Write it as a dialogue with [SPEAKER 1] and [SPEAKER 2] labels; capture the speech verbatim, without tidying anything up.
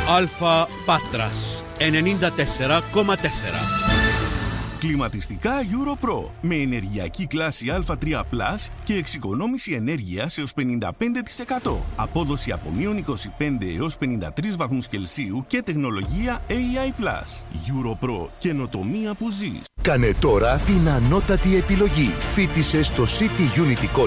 [SPEAKER 1] Αλφα Πάτρας ενενήντα τέσσερα κόμμα τέσσερα.
[SPEAKER 2] Κλιματιστικά EuroPro με ενεργειακή κλάση Α τρία Plus και εξοικονόμηση ενέργειας έως πενήντα πέντε τοις εκατό. Απόδοση από μείον είκοσι πέντε έως πενήντα τρεις βαθμούς Κελσίου και τεχνολογία έι άι Plus. EuroPro, καινοτομία που ζεις.
[SPEAKER 3] Κάνε τώρα την ανώτατη επιλογή. Φοίτησε στο City Unity College